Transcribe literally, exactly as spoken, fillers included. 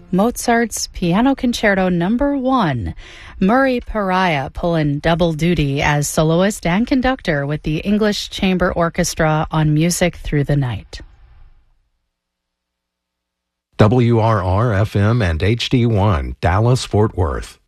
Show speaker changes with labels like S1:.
S1: Mozart's Piano Concerto Number One. Murray Pariah pulling double duty as soloist and conductor with the English Chamber Orchestra on Music Through the Night.
S2: W R R F M and H D one, Dallas, Fort Worth.